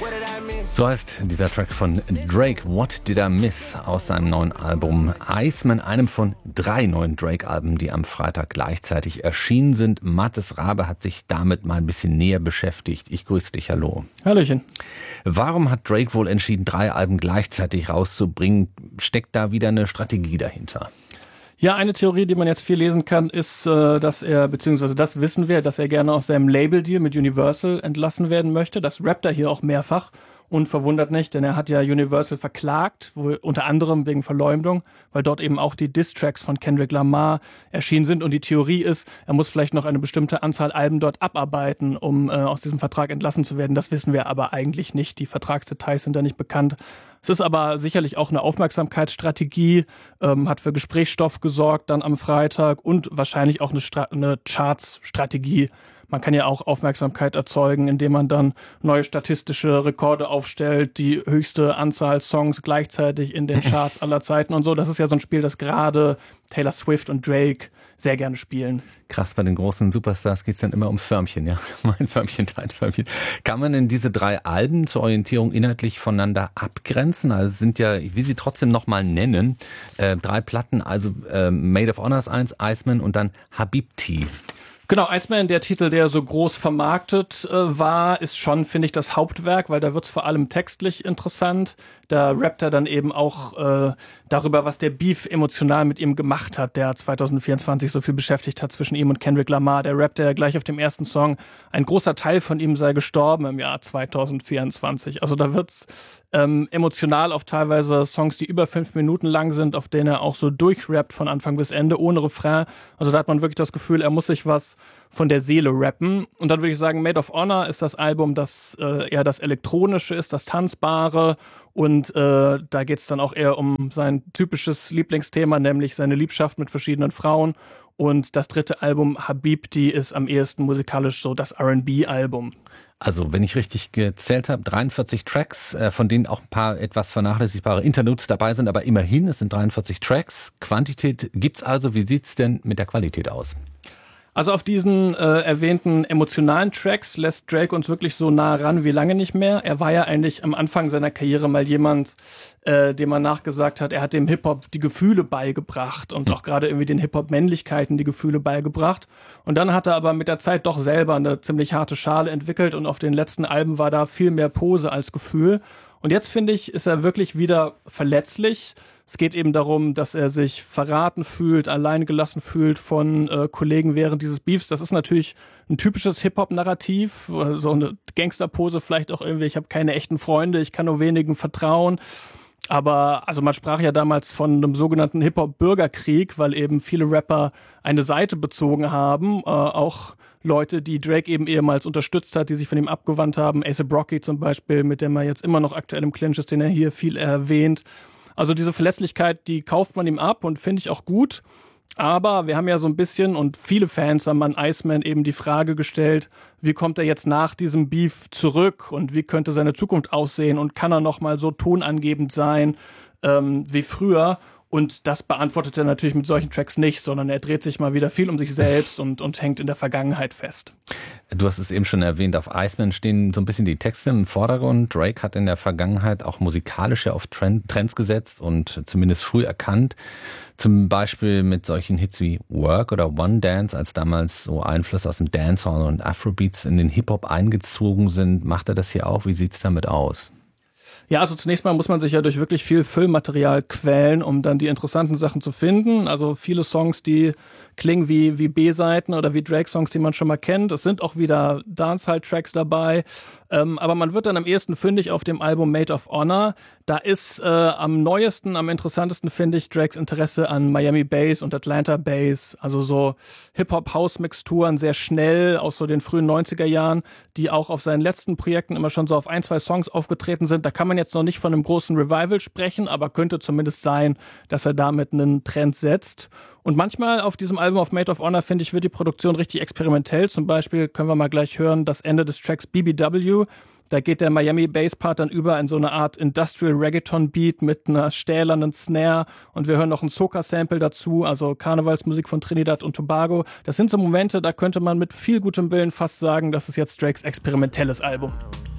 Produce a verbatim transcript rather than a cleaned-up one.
So heißt dieser Track von Drake, What Did I Miss, aus seinem neuen Album Iceman, einem von drei neuen Drake-Alben, die am Freitag gleichzeitig erschienen sind. Mathis Rabe hat sich damit mal ein bisschen näher beschäftigt. Ich grüße dich, hallo. Hallöchen. Warum hat Drake wohl entschieden, drei Alben gleichzeitig rauszubringen? Steckt da wieder eine Strategie dahinter? Ja, eine Theorie, die man jetzt viel lesen kann, ist, dass er, beziehungsweise das wissen wir, dass er gerne aus seinem Label-Deal mit Universal entlassen werden möchte. Das rappt er hier auch mehrfach. Und verwundert nicht, denn er hat ja Universal verklagt, wohl unter anderem wegen Verleumdung, weil dort eben auch die Diss-Tracks von Kendrick Lamar erschienen sind. Und die Theorie ist, er muss vielleicht noch eine bestimmte Anzahl Alben dort abarbeiten, um äh, aus diesem Vertrag entlassen zu werden. Das wissen wir aber eigentlich nicht. Die Vertragsdetails sind da nicht bekannt. Es ist aber sicherlich auch eine Aufmerksamkeitsstrategie, ähm, hat für Gesprächsstoff gesorgt dann am Freitag und wahrscheinlich auch eine, Stra- eine Charts-Strategie. Man kann ja auch Aufmerksamkeit erzeugen, indem man dann neue statistische Rekorde aufstellt, die höchste Anzahl Songs gleichzeitig in den Charts aller Zeiten und so. Das ist ja so ein Spiel, das gerade Taylor Swift und Drake sehr gerne spielen. Krass, bei den großen Superstars geht's dann immer ums Förmchen, ja. Mein Förmchen, dein Förmchen. Kann man denn diese drei Alben zur Orientierung inhaltlich voneinander abgrenzen? Also es sind ja, ich will sie trotzdem nochmal nennen, äh, drei Platten, also äh, Maid of Honor ist eins, Iceman und dann Habibti. Genau, Iceman, der Titel, der so groß vermarktet äh, war, ist schon, finde ich, das Hauptwerk, weil da wird's vor allem textlich interessant. Da rappt er dann eben auch äh, darüber, was der Beef emotional mit ihm gemacht hat, der zwanzig vierundzwanzig so viel beschäftigt hat zwischen ihm und Kendrick Lamar. Der rappt ja gleich auf dem ersten Song, ein großer Teil von ihm sei gestorben im Jahr zwanzig vierundzwanzig. Also da wird's ähm, emotional auf teilweise Songs, die über fünf Minuten lang sind, auf denen er auch so durchrappt von Anfang bis Ende, ohne Refrain. Also da hat man wirklich das Gefühl, er muss sich was von der Seele rappen. Und dann würde ich sagen, Maid of Honor ist das Album, das äh, eher das Elektronische ist, das Tanzbare. Und äh, da geht's dann auch eher um sein typisches Lieblingsthema, nämlich seine Liebschaft mit verschiedenen Frauen. Und das dritte Album, Habibti, ist am ehesten musikalisch so das R and B-Album. Also, wenn ich richtig gezählt habe, dreiundvierzig Tracks, äh, von denen auch ein paar etwas vernachlässigbare Interludes dabei sind, aber immerhin, es sind dreiundvierzig Tracks. Quantität gibt's also. Wie sieht's denn mit der Qualität aus? Also auf diesen äh, erwähnten emotionalen Tracks lässt Drake uns wirklich so nah ran wie lange nicht mehr. Er war ja eigentlich am Anfang seiner Karriere mal jemand, äh, dem man nachgesagt hat, er hat dem Hip-Hop die Gefühle beigebracht und auch gerade irgendwie den Hip-Hop-Männlichkeiten die Gefühle beigebracht. Und dann hat er aber mit der Zeit doch selber eine ziemlich harte Schale entwickelt und auf den letzten Alben war da viel mehr Pose als Gefühl. Und jetzt, finde ich, ist er wirklich wieder verletzlich. Es geht eben darum, dass er sich verraten fühlt, allein gelassen fühlt von äh, Kollegen während dieses Beefs. Das ist natürlich ein typisches Hip-Hop-Narrativ, so eine Gangsterpose vielleicht auch irgendwie. Ich habe keine echten Freunde, ich kann nur wenigen vertrauen. Aber also man sprach ja damals von einem sogenannten Hip-Hop-Bürgerkrieg, weil eben viele Rapper eine Seite bezogen haben, äh, auch Leute, die Drake eben ehemals unterstützt hat, die sich von ihm abgewandt haben. A$AP Rocky zum Beispiel, mit dem er jetzt immer noch aktuell im Clinch ist, den er hier viel erwähnt. Also diese Verlässlichkeit, die kauft man ihm ab und finde ich auch gut. Aber wir haben ja so ein bisschen, und viele Fans haben an Iceman eben die Frage gestellt, wie kommt er jetzt nach diesem Beef zurück und wie könnte seine Zukunft aussehen und kann er noch mal so tonangebend sein ähm, wie früher? Und das beantwortet er natürlich mit solchen Tracks nicht, sondern er dreht sich mal wieder viel um sich selbst und, und hängt in der Vergangenheit fest. Du hast es eben schon erwähnt, auf Iceman stehen so ein bisschen die Texte im Vordergrund. Drake hat in der Vergangenheit auch musikalisch auf Trends gesetzt und zumindest früh erkannt. Zum Beispiel mit solchen Hits wie Work oder One Dance, als damals so Einfluss aus dem Dancehall und Afrobeats in den Hip-Hop eingezogen sind. Macht er das hier auch? Wie sieht's damit aus? Ja, also zunächst mal muss man sich ja durch wirklich viel Füllmaterial quälen, um dann die interessanten Sachen zu finden. Also viele Songs, die klingen wie wie B-Seiten oder wie Drake-Songs, die man schon mal kennt. Es sind auch wieder Dancehall-Tracks dabei. Ähm, aber man wird dann am ehesten fündig auf dem Album Maid of Honor. Da ist äh, am neuesten, am interessantesten, finde ich, Drakes Interesse an Miami Bass und Atlanta Bass. Also so Hip-Hop-House-Mixturen, sehr schnell aus so den frühen neunziger Jahren, die auch auf seinen letzten Projekten immer schon so auf ein, zwei Songs aufgetreten sind. Da kann man jetzt noch nicht von einem großen Revival sprechen, aber könnte zumindest sein, dass er damit einen Trend setzt. Und manchmal auf diesem Album auf Maid of Honor, finde ich, wird die Produktion richtig experimentell. Zum Beispiel können wir mal gleich hören, das Ende des Tracks B B W. Da geht der Miami Bass Part dann über in so eine Art Industrial Reggaeton Beat mit einer stählernen Snare. Und wir hören noch ein Soca-Sample dazu, also Karnevalsmusik von Trinidad und Tobago. Das sind so Momente, da könnte man mit viel gutem Willen fast sagen, das ist jetzt Drakes experimentelles Album.